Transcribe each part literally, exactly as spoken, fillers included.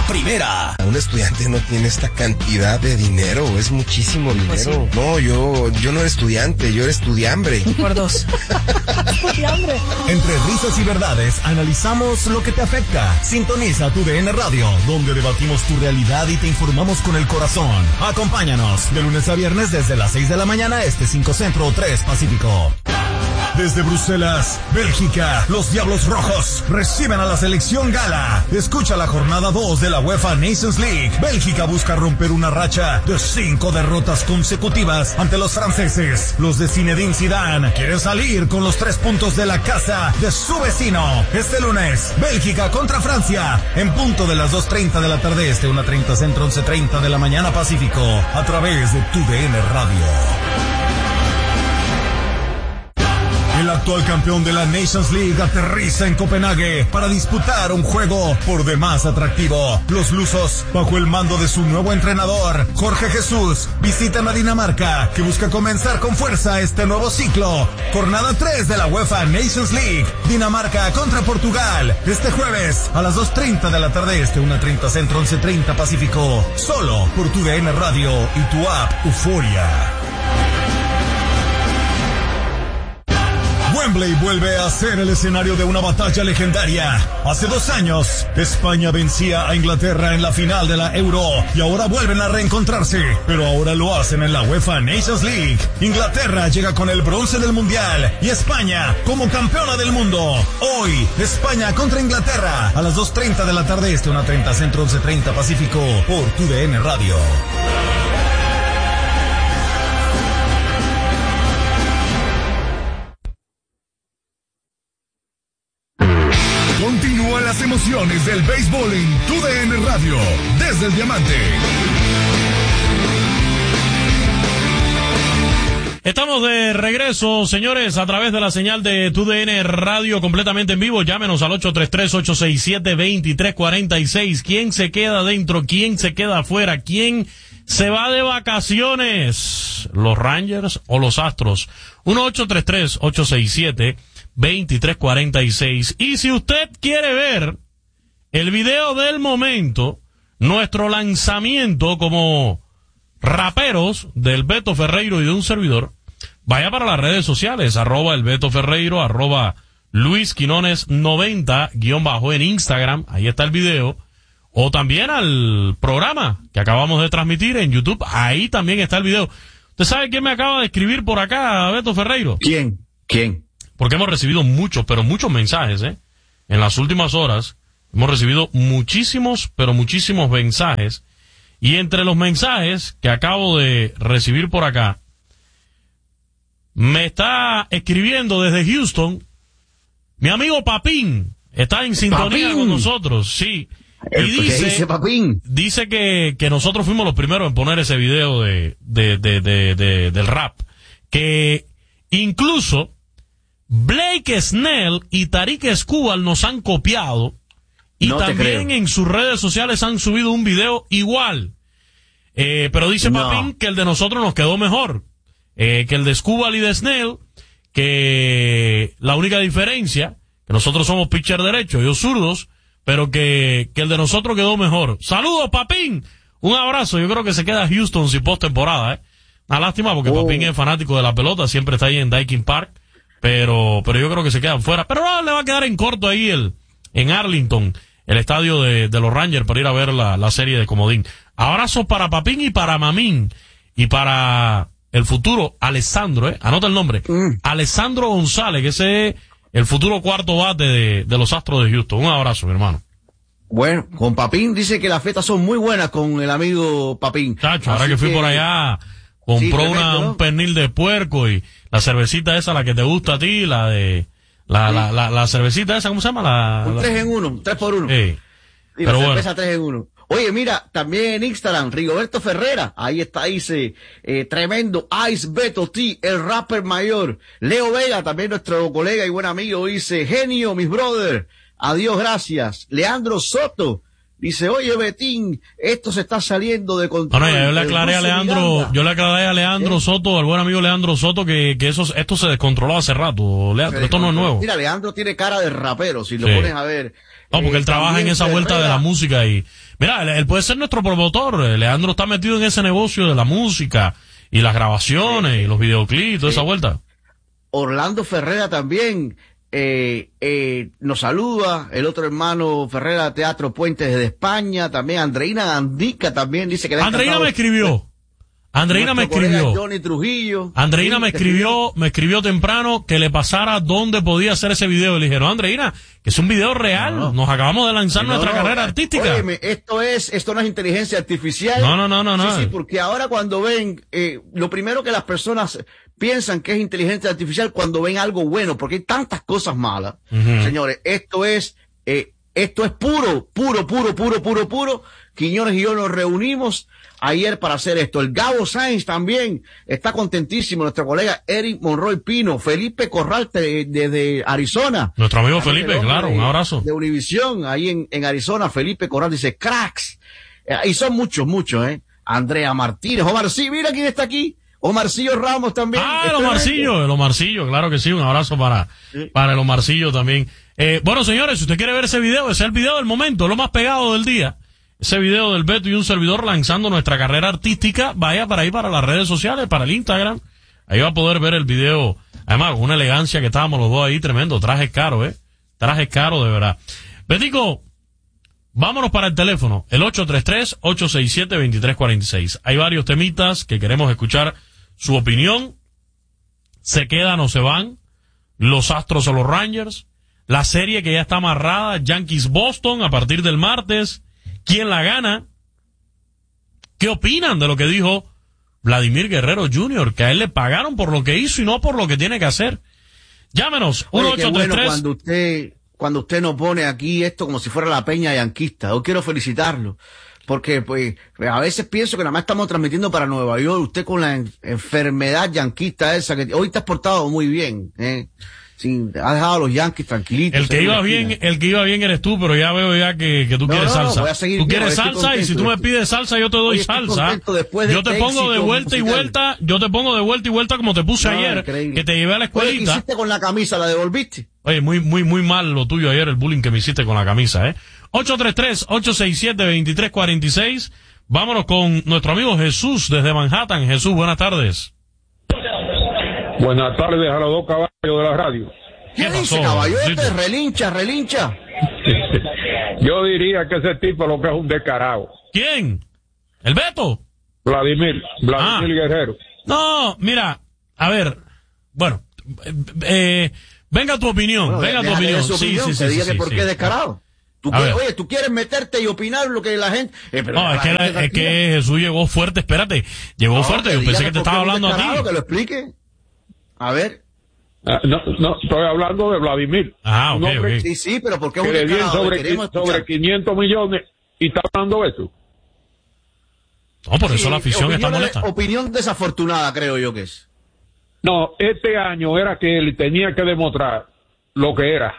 primera. Un estudiante no tiene esta cantidad de dinero, es muchísimo dinero. Pues sí. No, yo, yo no era estudiante, yo era estudiambre. Por dos. Estudiambre. Entre risas y verdades, analizamos lo que te afecta. Sintoniza tu D N Radio, donde debatimos tu realidad y te informamos con el corazón. Acompáñanos de lunes a viernes desde las seis de la mañana, este cinco Centro, tres Pacífico. Desde Bruselas, Bélgica, los Diablos Rojos reciben a la selección gala. Escucha la jornada dos de la UEFA Nations League. Bélgica busca romper una racha de cinco derrotas consecutivas ante los franceses. Los de Zinedine Zidane quieren salir con los tres puntos de la casa de su vecino. Este lunes, Bélgica contra Francia, en punto de las dos treinta de la tarde este, una treinta Centro, once treinta de la mañana Pacífico, a través de tu D N Radio. El actual campeón de la Nations League aterriza en Copenhague para disputar un juego por demás atractivo. Los lusos, bajo el mando de su nuevo entrenador, Jorge Jesús, visitan a Dinamarca, que busca comenzar con fuerza este nuevo ciclo. Jornada tres de la UEFA Nations League. Dinamarca contra Portugal, este jueves a las dos treinta de la tarde este, una treinta Centro, once treinta Pacífico. Solo por tu D N Radio y tu app Euforia. Wembley vuelve a ser el escenario de una batalla legendaria. Hace dos años, España vencía a Inglaterra en la final de la Euro y ahora vuelven a reencontrarse, pero ahora lo hacen en la UEFA Nations League. Inglaterra llega con el bronce del Mundial y España como campeona del mundo. Hoy, España contra Inglaterra a las dos treinta de la tarde este, una treinta Centro, once treinta Pacífico, por tu D N Radio. Continúan las emociones del béisbol en tu D N Radio, desde el Diamante. Estamos de regreso, señores, a través de la señal de tu D N Radio completamente en vivo. Llámenos al ocho tres tres, ocho seis siete, dos tres cuatro seis. ¿Quién se queda dentro? ¿Quién se queda afuera? ¿Quién se va de vacaciones? ¿Los Rangers o los Astros? uno ocho tres tres, ocho seis siete, dos tres cuatro seis. Y si usted quiere ver el video del momento, nuestro lanzamiento como raperos del Beto Ferreiro y de un servidor, vaya para las redes sociales, arroba el Beto Ferreiro, arroba Luis Quinones noventa, guión bajo en Instagram, ahí está el video, o también al programa que acabamos de transmitir en YouTube, ahí también está el video. ¿Usted sabe quién me acaba de escribir por acá, Beto Ferreiro? ¿Quién? ¿Quién? Porque hemos recibido muchos, pero muchos mensajes, ¿eh? En las últimas horas hemos recibido muchísimos, pero muchísimos mensajes. Y entre los mensajes que acabo de recibir por acá, me está escribiendo desde Houston mi amigo Papín. Está en sintonía Papín. Con nosotros, sí. Y dice, dice, Papín? dice que, que nosotros fuimos los primeros en poner ese video de, de, de, de, de del rap. Que incluso Blake Snell y Tariq Escobar nos han copiado y no también en sus redes sociales han subido un video igual. Eh, pero dice no. Papín que el de nosotros nos quedó mejor. Eh, que el de Escobar y de Snell, que la única diferencia, que nosotros somos pitcher derecho, ellos zurdos, pero que, que el de nosotros quedó mejor. Saludos, Papín. Un abrazo. Yo creo que se queda Houston sin postemporada, ¿eh? Una lástima porque oh. Papín es fanático de la pelota, siempre está ahí en Daikin Park. Pero, pero yo creo que se quedan fuera. Pero no, le va a quedar en corto ahí el, en Arlington, el estadio de, de los Rangers para ir a ver la, la serie de comodín. Abrazos para Papín y para Mamín. Y para el futuro Alessandro, eh. Anota el nombre. Mm. Alessandro González, que ese es el futuro cuarto bate de, de los Astros de Houston. Un abrazo, mi hermano. Bueno, con Papín dice que las fiestas son muy buenas con el amigo Papín. Chacho, ahora que fui que... por allá, compró sí, una, ¿no? un pernil de puerco y la cervecita esa, la que te gusta a ti, la de, la, sí. la, la, la cervecita esa, ¿cómo se llama? La, un la... tres en uno, tres por uno. Sí. Y la cerveza bueno. tres en uno. Oye, mira, también en Instagram, Rigoberto Ferrera, ahí está, dice, eh, tremendo, Ice Beto T, el rapper mayor. Leo Vega, también nuestro colega y buen amigo, dice, genio, mis brother, adiós, gracias. Leandro Soto, Dice, oye, Betín, esto se está saliendo de control. No, no, yo le aclaré a Leandro, yo le aclaré a Leandro ¿Eh? Soto, al buen amigo Leandro Soto, que, que eso, esto se descontroló hace rato. Leandro, esto no es nuevo. Mira, Leandro tiene cara de rapero, si lo sí. pones a ver. No, porque eh, él trabaja en esa Ferreira, vuelta de la música y, mira, él, él puede ser nuestro promotor. Leandro está metido en ese negocio de la música y las grabaciones sí. y los videoclips y toda sí. esa vuelta. Orlando Ferreira también. Eh, eh, nos saluda el otro hermano Ferreira Teatro Puentes de España, también Andreina Andica también dice que le Andreina me escribió Andreina me escribió Johnny Trujillo Andreina sí, me escribió me escribió temprano que le pasara dónde podía hacer ese video y le dije, no, Andreina, que es un video real, no, no. nos acabamos de lanzar no, nuestra no, carrera artística. Óyeme, esto es esto no es inteligencia artificial. No, no, no, no, no. Sí, sí, porque ahora cuando ven eh, lo primero que las personas piensan que es inteligencia artificial cuando ven algo bueno, porque hay tantas cosas malas. Uh-huh. Señores, esto es eh, esto es puro, puro, puro, puro, puro, puro. Quiñones y yo nos reunimos ayer para hacer esto. El Gabo Sainz también está contentísimo. Nuestro colega Eric Monroy Pino, Felipe Corral desde de, de Arizona. Nuestro amigo Felipe, claro, un abrazo. De Univisión, ahí en, en Arizona, Felipe Corral dice, cracks. Eh, y son muchos, muchos, ¿eh? Andrea Martínez, Omar, sí, mira quién está aquí. Omarcillo Ramos también. Ah, el Omarcillo, el Omarcillo, claro que sí, un abrazo para, sí. para el Omarcillo también. Eh, bueno, señores, si usted quiere ver ese video, ese es el video del momento, lo más pegado del día. Ese video del Beto y un servidor lanzando nuestra carrera artística, vaya para ahí, para las redes sociales, para el Instagram. Ahí va a poder ver el video. Además, con una elegancia que estábamos los dos ahí, tremendo. Traje caro, ¿eh? Traje caro, de verdad. Betico, vámonos para el teléfono, el ocho tres tres, ocho seis siete, dos tres cuatro seis. Hay varios temitas que queremos escuchar su opinión. ¿Se quedan o se van los Astros o los Rangers? La serie que ya está amarrada, Yankees-Boston, a partir del martes. ¿Quién la gana? ¿Qué opinan de lo que dijo Vladimir Guerrero junior? Que a él le pagaron por lo que hizo y no por lo que tiene que hacer. Llámenos, uno ocho tres tres. Bueno, cuando usted, cuando usted nos pone aquí esto como si fuera la peña yanquista. Yo quiero felicitarlo. Porque, pues, a veces pienso que nada más estamos transmitiendo para Nueva York. Usted con la en- enfermedad yanquista esa, que hoy te has portado muy bien, ¿eh? Sí, ha dejado a los Yankees tranquilitos. El que iba bien, el que iba bien eres tú, pero ya veo ya que, que tú no, quieres no, no, salsa. voy a seguir tú bien, quieres salsa y si tú me pides salsa yo te doy Oye, salsa. De yo te pongo de vuelta y vuelta, yo te pongo de vuelta y vuelta como te puse no, ayer, increíble. Que te llevé a la escuelita. Oye, ¿qué hiciste con la camisa? ¿La devolviste? Oye, muy, muy, muy mal lo tuyo ayer, el bullying que me hiciste con la camisa, eh. ocho tres tres, ocho seis siete, dos tres cuatro seis. Vámonos con nuestro amigo Jesús desde Manhattan. Jesús, buenas tardes. Buenas tardes a los dos caballos de la radio. ¿Qué, ¿Qué dice, caballote? Relincha, relincha. Yo diría que ese tipo lo que es un descarado. ¿Quién? ¿El Beto? Vladimir, Vladimir ah. Guerrero. No, mira, a ver, bueno, eh, venga tu opinión, bueno, venga tu opinión. Su opinión. Sí, sí, sí, sí, sí, que por sí. qué descarado. Tú quieres, oye, tú quieres meterte y opinar lo que la gente... Eh, pero no, es que, la, es que Jesús llegó fuerte, espérate, llegó no, fuerte, yo pensé que te estaba hablando a ti. Que lo explique. A ver. Ah, no, no, estoy hablando de Vladimir. Ah, ok, ok. Sí, sí, pero ¿por qué es un descarado? Sobre, sobre quinientos millones y está hablando eso. No, por eso sí, la afición está molesta. Opinión desafortunada, creo yo que es. No, este año era que él tenía que demostrar lo que era.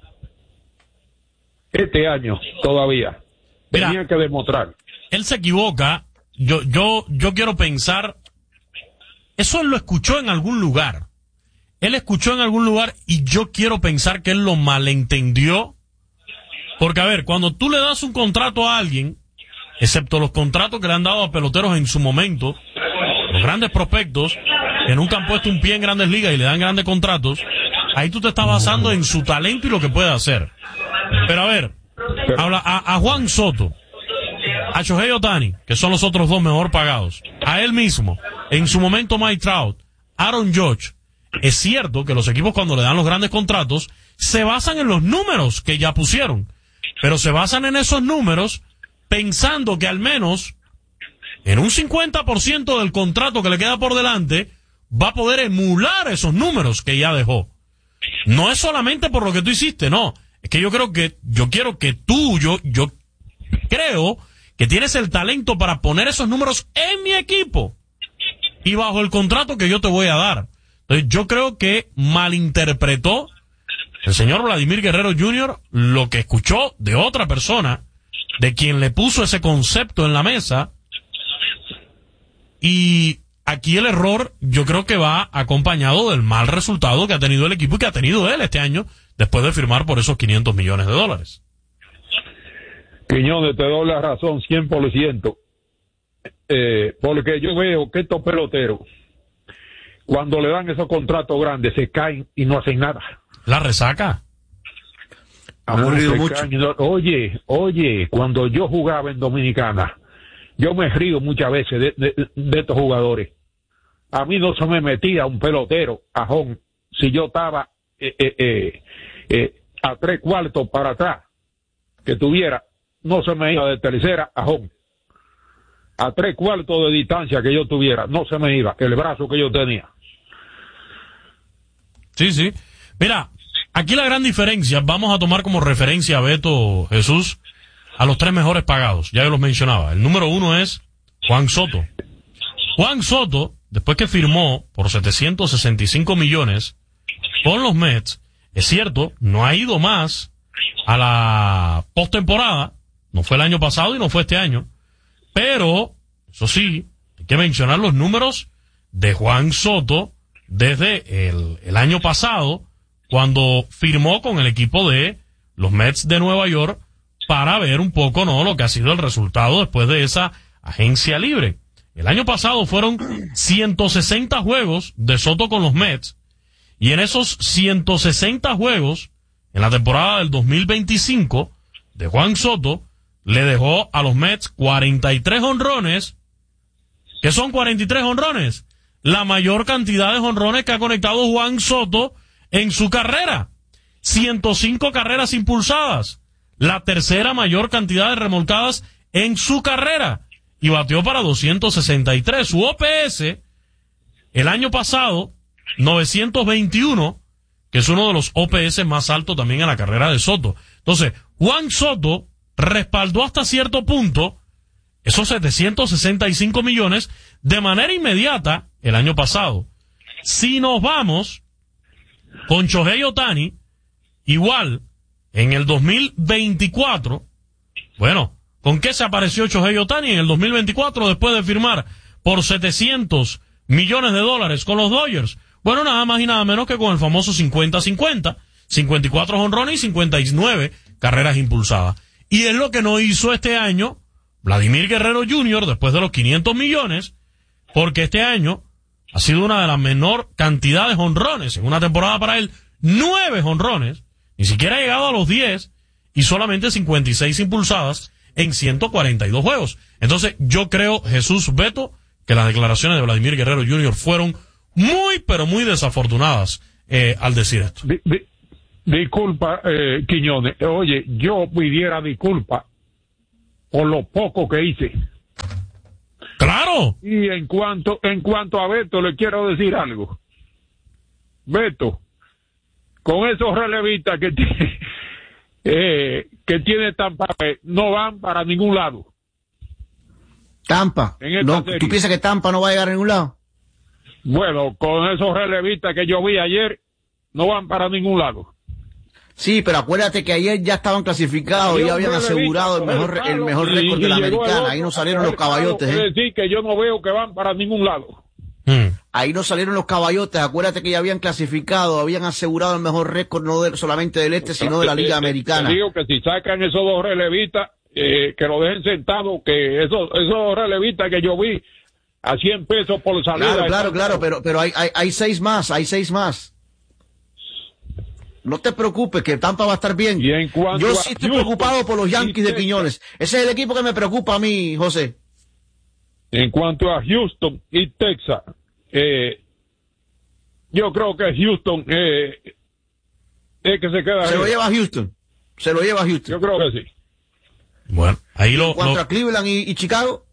Este año todavía tenía Mira, que demostrar. Él se equivoca. Yo, yo, yo quiero pensar. Eso él lo escuchó en algún lugar. Él escuchó en algún lugar y yo quiero pensar que él lo malentendió. Porque a ver, cuando tú le das un contrato a alguien, excepto los contratos que le han dado a peloteros en su momento, los grandes prospectos que nunca han puesto un pie en Grandes Ligas y le dan grandes contratos, ahí tú te estás basando en su talento y lo que puede hacer. Pero a ver, habla a, a Juan Soto, a Shohei Ohtani, que son los otros dos mejor pagados, a él mismo, en su momento Mike Trout, Aaron Judge. Es cierto que los equipos cuando le dan los grandes contratos se basan en los números que ya pusieron, pero se basan en esos números pensando que al menos en un cincuenta por ciento del contrato que le queda por delante va a poder emular esos números que ya dejó. No es solamente por lo que tú hiciste, no. Es que yo creo que, yo quiero que tú, yo, yo creo que tienes el talento para poner esos números en mi equipo y bajo el contrato que yo te voy a dar. Entonces yo creo que malinterpretó el señor Vladimir Guerrero junior lo que escuchó de otra persona de quien le puso ese concepto en la mesa. Y aquí el error yo creo que va acompañado del mal resultado que ha tenido el equipo y que ha tenido él este año después de firmar por esos quinientos millones de dólares. Quiñones, te doy la razón cien por ciento. Eh, porque yo veo que estos peloteros, cuando le dan esos contratos grandes, se caen y no hacen nada. La resaca. Ha aburrido mucho. No, oye, oye, cuando yo jugaba en Dominicana, yo me río muchas veces de, de, de estos jugadores. A mí no se me metía un pelotero a home si yo estaba eh, eh, eh, eh, a tres cuartos para atrás, que tuviera, no se me iba de tercera a home. A tres cuartos de distancia que yo tuviera, no se me iba, el brazo que yo tenía. Sí, sí. Mira, aquí la gran diferencia, vamos a tomar como referencia a Beto, Jesús, a los tres mejores pagados, ya yo los mencionaba. El número uno es Juan Soto. Juan Soto, después que firmó por setecientos sesenta y cinco millones con los Mets, es cierto, no ha ido más a la postemporada, no fue el año pasado y no fue este año, pero, eso sí, hay que mencionar los números de Juan Soto desde el, el año pasado, cuando firmó con el equipo de los Mets de Nueva York, para ver un poco, ¿no?, lo que ha sido el resultado después de esa agencia libre. El año pasado fueron ciento sesenta juegos de Soto con los Mets, y en esos ciento sesenta juegos, en la temporada del dos mil veinticinco, de Juan Soto, le dejó a los Mets cuarenta y tres jonrones. ¿Qué son cuarenta y tres jonrones? La mayor cantidad de jonrones que ha conectado Juan Soto en su carrera. ciento cinco carreras impulsadas. La tercera mayor cantidad de remolcadas en su carrera. Y batió para doscientos sesenta y tres. Su O P S, el año pasado, novecientos veintiuno, que es uno de los O P S más altos también en la carrera de Soto. Entonces, Juan Soto respaldó hasta cierto punto esos setecientos sesenta y cinco millones de manera inmediata el año pasado. Si nos vamos con Shohei Ohtani, igual, en el dos mil veinticuatro, bueno, ¿con qué se apareció Shohei Ohtani en el dos mil veinticuatro después de firmar por setecientos millones de dólares con los Dodgers? Bueno, nada más y nada menos que con el famoso cincuenta cincuenta, cincuenta y cuatro jonrones y cincuenta y nueve carreras impulsadas. Y es lo que no hizo este año Vladimir Guerrero junior después de los quinientos millones, porque este año ha sido una de las menor cantidad de jonrones en una temporada para él, nueve jonrones, ni siquiera ha llegado a los diez y solamente cincuenta y seis impulsadas en ciento cuarenta y dos juegos. Entonces yo creo, Jesús, Beto, que las declaraciones de Vladimir Guerrero junior fueron muy, pero muy desafortunadas eh, al decir esto. Di, di, disculpa, eh, Quiñones. Oye, yo pidiera disculpa por lo poco que hice. ¡Claro! Y en cuanto, en cuanto a Beto, le quiero decir algo. Beto, con esos relevistas que tiene, eh, que tiene Tampa, no van para ningún lado. Tampa. No, ¿tú piensas que Tampa no va a llegar a ningún lado? Bueno, con esos relevistas que yo vi ayer, no van para ningún lado. Sí, pero acuérdate que ayer ya estaban clasificados y ya habían asegurado el mejor el mejor récord de la americana. Ahí no salieron los caballotes. Es ¿eh? decir, que yo no veo que van para ningún lado. Mm. Ahí no salieron los caballotes. Acuérdate que ya habían clasificado, habían asegurado el mejor récord, no de, solamente del este, sino de la Liga Americana. Te digo que si sacan esos dos relevistas, eh, que lo dejen sentado, que esos, esos relevistas que yo vi a cien pesos por salida. Claro, claro, claro, pero, pero hay, hay, hay seis más, hay seis más. No te preocupes, que Tampa va a estar bien. Y en cuanto Yo sí estoy Houston, preocupado por los Yankees de Quiñones. Ese es el equipo que me preocupa a mí, José. En cuanto a Houston y Texas, eh, yo creo que Houston eh, es que se queda. Se ahí. lo lleva a Houston. Se lo lleva a Houston. Yo creo que sí. Bueno, ahí lo... En cuanto lo... a Cleveland y, y Chicago.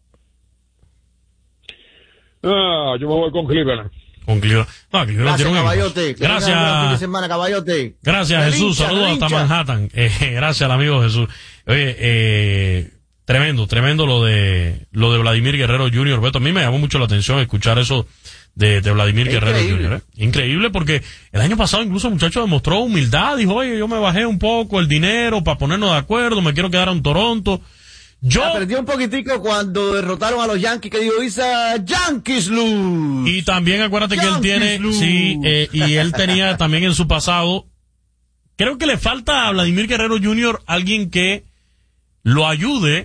Ah, yo me voy con Cleveland. Con Cleveland. No, Cleveland Gracias, tiene un caballote. equipo. Gracias. Que tengan un buen fin de semana, caballote. Gracias, La Jesús. lincha, Saludos la hasta lincha. Manhattan. Eh, gracias al amigo Jesús. Oye, eh, tremendo, tremendo lo de lo de Vladimir Guerrero junior Beto, a mí me llamó mucho la atención escuchar eso de, de Vladimir Es Guerrero increíble. junior ¿eh? Increíble, porque el año pasado incluso el muchacho demostró humildad. Dijo, oye, yo me bajé un poco el dinero para ponernos de acuerdo, me quiero quedar en Toronto. Yo aprendí un poquitico cuando derrotaron a los Yankees, que digo, dice Yankees lose. Y también acuérdate Yankees que él tiene, lose. sí, eh, y él tenía también en su pasado, creo que le falta a Vladimir Guerrero junior alguien que lo ayude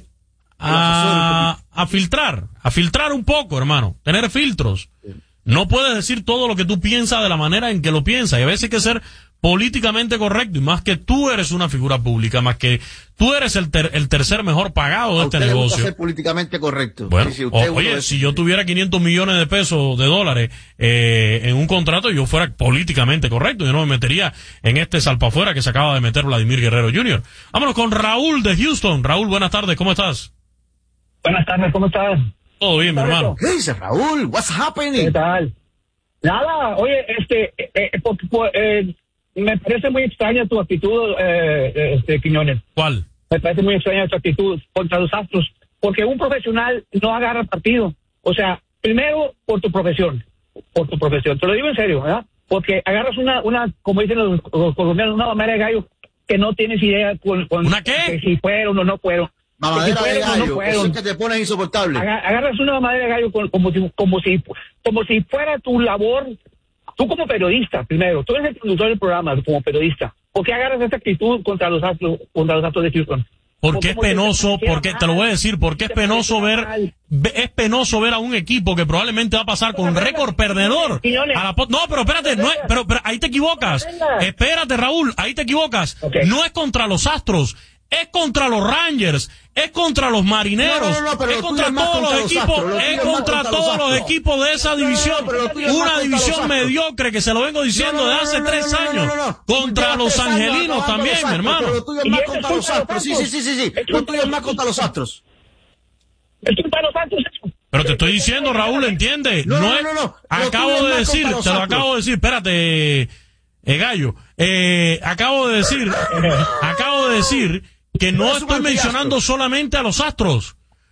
a, a filtrar, a filtrar un poco, hermano, tener filtros. No puedes decir todo lo que tú piensas de la manera en que lo piensas, y a veces hay que ser políticamente correcto, y más que tú eres una figura pública, más que tú eres el, ter, el tercer mejor pagado de a este usted le gusta negocio. ser políticamente correcto. Bueno, Sí, sí, o- usted es uno oye, de- si yo tuviera quinientos millones de pesos de dólares eh, en un contrato, yo fuera políticamente correcto, yo no me metería en este salpafuera que se acaba de meter Vladimir Guerrero junior Vámonos con Raúl de Houston. Raúl, buenas tardes, ¿cómo estás? Buenas tardes, ¿cómo estás? Todo bien, mi hermano. ¿Qué dice Raúl? What's happening? ¿Qué tal? Nada, oye, este, eh, eh, por- por- eh, me parece muy extraña tu actitud, eh, este, Quiñones. ¿Cuál? Me parece muy extraña tu actitud contra los Astros, porque un profesional no agarra partido. O sea, primero por tu profesión, por tu profesión. Te lo digo en serio, ¿verdad? Porque agarras una, una, como dicen los, los colombianos, una mamera de gallo que no tienes idea con, con ¿Una qué? que si fueron o no fueron. Mamadera Que si de fueron o no gallo, eso fueron. es que te pones insoportable. Aga- agarras una madera de gallo con- como si como si como si fuera tu labor, tú como periodista primero, tú eres el conductor del programa como periodista. ¿Por qué agarras esa actitud contra los Astros, contra los Astros de Houston? Porque es Como que penoso, te porque te lo voy a decir, porque es te penoso parecía ver, mal. ve- es penoso ver a un equipo que probablemente va a pasar con récord perdedor. Quiñones. A la po- no, pero espérate, no es, pero, pero ahí te equivocas. Espérate, Raúl, ahí te equivocas. Ok. No es contra los Astros, es contra los Rangers, es contra los Marineros, No, no, no, pero es lo tuyo contra es más todos contra los los equipos, Astros, lo tuyo es es más contra contra los todos los Astros. equipos de esa No, no, no, división. pero lo tuyo es más Una contra división los Astros. mediocre que se lo vengo diciendo No, no, de no, hace no, no, tres no, no, años. no, no, no. Contra Llevas los tres años Angelinos acabando también, los mi Astros, hermano. pero lo tuyo es Y más eso es contra los contra los Astros. Sí, sí, sí, sí, sí. Es Lo tuyo es contra- más contra los Astros. Es contra los Astros. Pero te estoy diciendo, Raúl, entiende. No, no, es- no, no. Lo Acabo tuyo es de más decir, contra los te lo Astros. acabo de decir, espérate, eh, gallo. Eh, acabo de decir, acabo de decir que no Es un estoy antiastro. mencionando solamente a los Astros.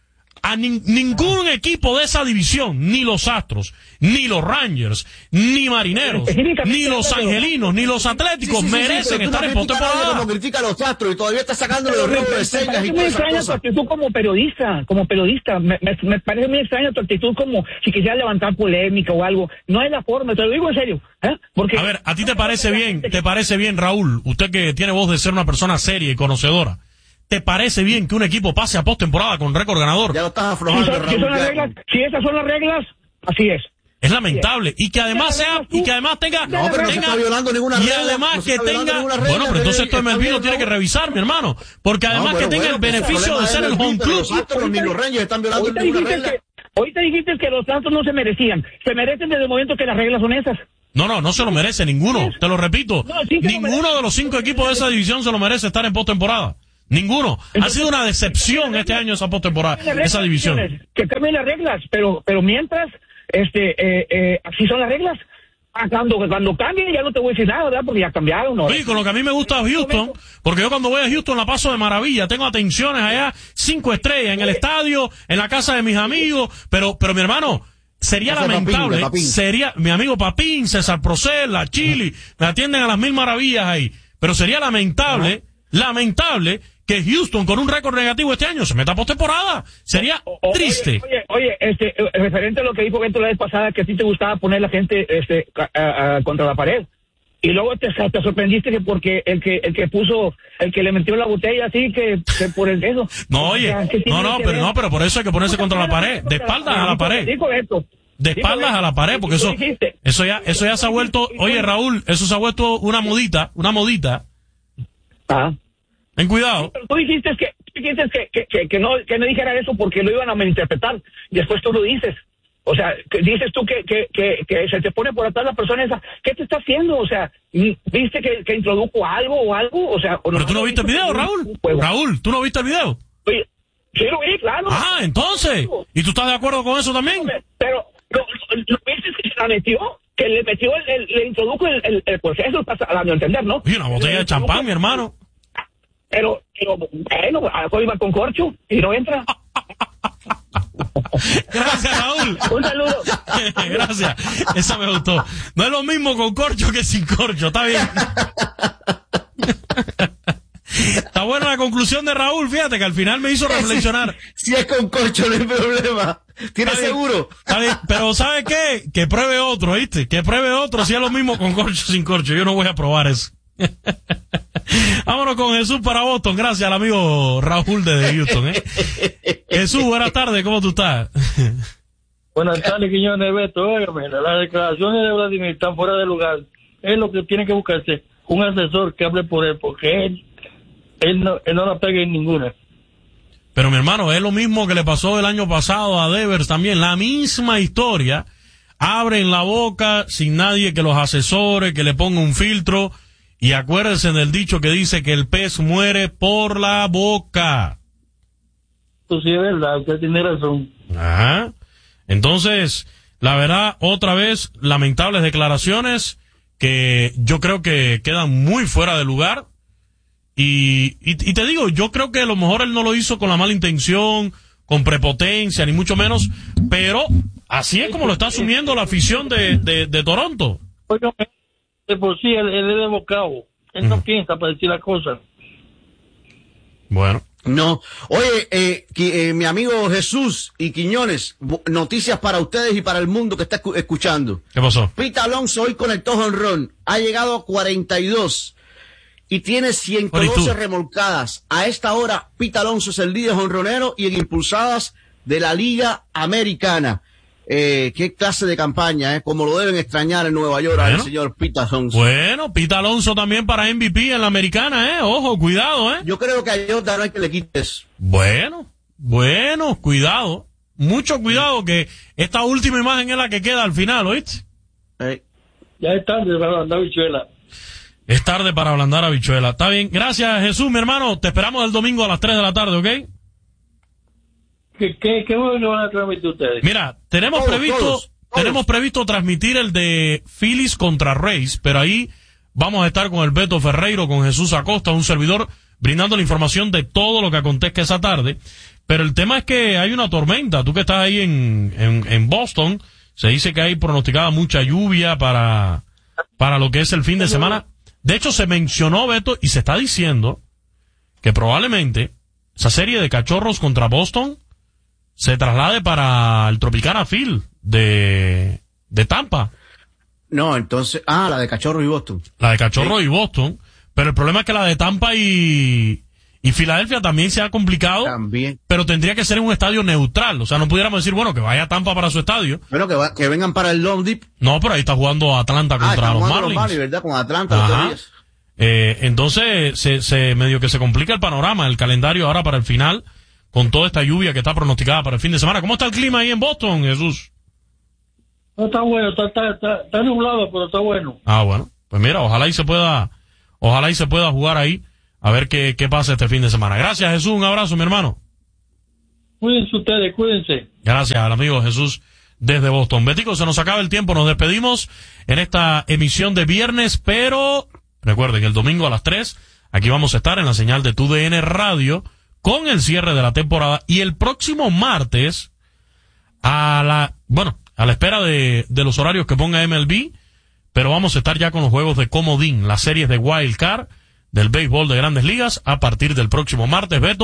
A nin- ningún equipo de esa división, ni los Astros, ni los Rangers, ni Marineros, ni los Angelinos, ni los Atléticos Sí, sí, sí, sí, merecen pero tú estar no en criticas a nadie postemporada. como critica a los Astros y todavía está sacando los Me, robos de me señas parece y muy todas esas extraña tu cosas. actitud como periodista, como periodista. Me, me, me parece muy extraña tu actitud como si quisiera levantar polémica o algo. No es la forma, te lo digo en serio. ¿eh? Porque A ver, ¿a ti te parece bien, te parece bien, Raúl, usted que tiene voz de ser una persona seria y conocedora, te parece bien que un equipo pase a postemporada con récord ganador? Ya lo estás si, aflojando, son, si, Raúl. son las ya. reglas, si esas son las reglas, así es. Es lamentable. Y que además sea, y que además tenga, No, pero no se tenga- está violando ninguna y regla, además no se que está violando tenga, ninguna regla, bueno, pero entonces pero esto está M L B lo bien, tiene que Raúl. revisar, mi hermano. Porque además No, que bueno, tenga bueno, el pues el beneficio problema de ser es el M L B, home pero club. Los Astros ni los Rangers están violando Ahorita ninguna dijiste, regla. que, ahorita dijiste que los Astros no se merecían. Se merecen desde el momento que las reglas son esas. No, no, no se lo merece ninguno. Te lo repito. No, sí se lo Ninguno merece. de los cinco equipos de esa división se lo merece estar en postemporada. Ninguno. Ha sido una decepción este año esa postemporada, Las reglas, esa división. Que cambien las reglas, pero pero mientras, este, eh, eh, así son las reglas. Ah, Cuando, cuando cambien ya no te voy a decir nada, ¿verdad? Porque ya cambiaron. ¿no? Sí, con lo que a mí me gusta Houston, porque yo cuando voy a Houston la paso de maravilla, tengo atenciones allá, cinco estrellas en el estadio, en la casa de mis amigos, pero, pero mi hermano, sería Casa de Papín, lamentable, de Papín. sería, mi amigo Papín, César Procel, la Chili, me atienden a las mil maravillas ahí, pero sería lamentable, lamentable que Houston con un récord negativo este año se meta a postemporada, sería O- o- triste. Oye, oye, oye, este, eh, referente a lo que dijo Beto la vez pasada, que a ti te gustaba poner la gente este, ca- a- a- contra la pared. Y luego te, te sorprendiste que porque el que el que puso, el que le metió la botella así, que, que por el eso. No, O sea, oye, ¿qué tiene no, no, que pero ver? no, pero por eso hay que ponerse contra la pared, de espaldas a la pared. Dijo Beto. De Dijo espaldas Beto. a la pared, porque Y tú eso, dijiste. eso ya, eso ya se ha vuelto, oye Raúl, eso se ha vuelto una modita, una modita. Ah. Ten cuidado. Pero tú dijiste que, tú dijiste que, que, que, que no, que no dijera eso porque lo iban a malinterpretar. Y después tú lo dices. O sea, que dices tú que, que, que, que se te pone por atrás la persona esa. ¿Qué te está haciendo? O sea, ¿viste que, que introdujo algo o algo? O sea, o Pero tú no viste el video, un- Raúl. un juego. Raúl, ¿tú no viste el video? Oye, sí lo vi, claro. Ah, entonces. ¿Y tú estás de acuerdo con eso también? Pero, ¿lo, lo, lo viste que se la metió? Que le metió, el, el- le introdujo el, el, el proceso, estás dando a entender, ¿no? Oye, una botella de champán, mi hermano. Pero, pero bueno, a lo mejor iba con corcho y no entra. Gracias, Raúl. Un saludo. Gracias. Esa me gustó. No es lo mismo con corcho que sin corcho, está bien. Está buena la conclusión de Raúl, fíjate que al final me hizo reflexionar. Si, si es con corcho, no hay problema. ¿Tienes seguro? Está bien, pero ¿sabe qué? Que pruebe otro, ¿viste? Que pruebe otro, si es lo mismo con corcho sin corcho. Yo no voy a probar eso. Vámonos con Jesús para Boston. Gracias al amigo Raúl de Houston, ¿eh? Jesús, buenas tardes, ¿cómo tú estás? Buenas tardes, Quiñones, Beto. Óigame, las declaraciones de Vladimir están fuera de lugar. Es lo que tiene que buscarse un asesor que hable por él, porque él, él, no, él no la pega en ninguna. Pero mi hermano, es lo mismo que le pasó el año pasado a Devers también, la misma historia. Abren la boca sin nadie que los asesore, que le ponga un filtro. Y acuérdense del dicho que dice que el pez muere por la boca. Pues sí, es verdad, usted tiene razón. Ajá. Entonces, la verdad, otra vez, lamentables declaraciones que yo creo que quedan muy fuera de lugar. Y, y, y te digo, yo creo que a lo mejor él no lo hizo con la mala intención, con prepotencia, ni mucho menos, pero así es como lo está asumiendo la afición de, de, de Toronto. Oye, de por sí, él, él es de bocado. Él no mm. piensa para decir las cosas. Bueno. No. Oye, eh, eh, mi amigo Jesús y Quiñones, noticias para ustedes y para el mundo que está escuchando. ¿Qué pasó? Pete Alonso hoy conectó jonrón. Ha llegado a cuarenta y dos y tiene ciento doce remolcadas. A esta hora, Pete Alonso es el líder jonronero y en impulsadas de la Liga Americana. Eh, qué clase de campaña, eh, como lo deben extrañar en Nueva York bueno, al señor Pete Alonso. Bueno, Pete Alonso también para M V P en la americana, eh, ojo, cuidado, eh. Yo creo que a Jota no hay que le quites. Bueno, bueno, cuidado, mucho cuidado que esta última imagen es la que queda al final, ¿oíste? Eh. Ya es tarde para ablandar habichuela. Es tarde para ablandar habichuela, está bien, gracias Jesús, mi hermano, te esperamos el domingo a las tres de la tarde, ¿ok? ¿Qué, qué, qué juego van a transmitir ustedes? Mira, tenemos todos, previsto todos, todos. tenemos previsto transmitir el de Phillies contra Rays, pero ahí vamos a estar con el Beto Ferreiro, con Jesús Acosta, un servidor, brindando la información de todo lo que acontezca esa tarde. Pero el tema es que hay una tormenta. Tú que estás ahí en, en, en Boston, se dice que hay pronosticada mucha lluvia para, para lo que es el fin de semana. De hecho, se mencionó, Beto, y se está diciendo que probablemente esa serie de Cachorros contra Boston se traslade para el Tropicana Field de, de Tampa. No, entonces, ah, la de Cachorro y Boston. La de Cachorro sí. y Boston, pero el problema es que la de Tampa y, y Filadelfia también se ha complicado. También. Pero tendría que ser en un estadio neutral, o sea, no pudiéramos decir, bueno, que vaya a Tampa para su estadio. Bueno, que, va, que vengan para el Long Deep. No, pero ahí está jugando Atlanta contra ah, los Marlins. Los Marlins, ¿verdad? Con Atlanta. Ajá. Eh, entonces, se, se, medio que se complica el panorama, el calendario ahora para el final, con toda esta lluvia que está pronosticada para el fin de semana. ¿Cómo está el clima ahí en Boston, Jesús? No, está bueno, está, está, está, está nublado, pero está bueno. Ah, bueno. Pues mira, ojalá y se pueda, ojalá y se pueda jugar ahí, a ver qué, qué pasa este fin de semana. Gracias, Jesús, un abrazo, mi hermano. Cuídense ustedes, cuídense. Gracias al amigo Jesús desde Boston. Betico, se nos acaba el tiempo, nos despedimos en esta emisión de viernes, pero recuerden, el domingo a las tres, aquí vamos a estar en la señal de T U D N Radio, con el cierre de la temporada, y el próximo martes, a la, bueno, a la espera de, de los horarios que ponga M L B, pero vamos a estar ya con los juegos de comodín, las series de Wild Card, del béisbol de Grandes Ligas, a partir del próximo martes, Beto.